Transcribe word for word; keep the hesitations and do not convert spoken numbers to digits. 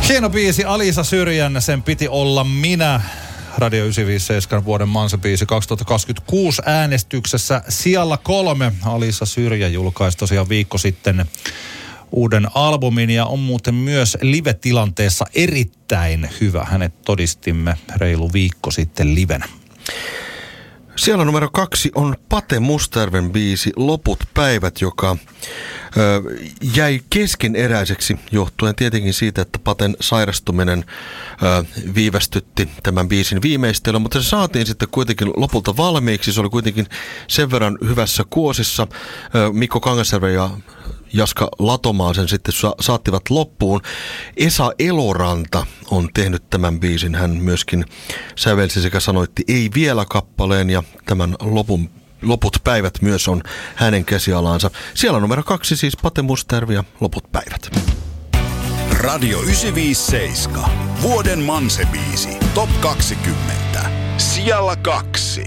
Hieno biisi, Alisa Syrjän, sen piti olla minä. Radio yhdeksänsataaviisikymmentäseitsemän vuoden Mansa-biisi kaksituhattakaksikymmentäkuusi äänestyksessä sijalla kolme. Alisa Syrjä julkaisi tosiaan viikko sitten uuden albumin ja on muuten myös live-tilanteessa erittäin hyvä. Hänet todistimme reilu viikko sitten livenä. Siellä numero kaksi on Pate Mustajärven biisi Loput päivät, joka ö, jäi keskeneräiseksi johtuen tietenkin siitä, että Paten sairastuminen ö, viivästytti tämän biisin viimeistelyä, mutta se saatiin sitten kuitenkin lopulta valmiiksi. Se oli kuitenkin sen verran hyvässä kuosissa. Ö, Mikko Kangasjärven ja Jaska Latomaa sen sitten sa- saattivat loppuun. Esa Eloranta on tehnyt tämän biisin. Hän myöskin sävelsi sekä sanoitti Ei vielä -kappaleen ja tämän lopun, Loput päivät myös on hänen käsialansa. Siellä on numero kaksi siis Pate Mustajärvi ja Loput päivät. Radio yhdeksänsataaviisikymmentäseitsemän. Vuoden Manse-biisi. Top kaksikymmentä. Sijalla kaksi.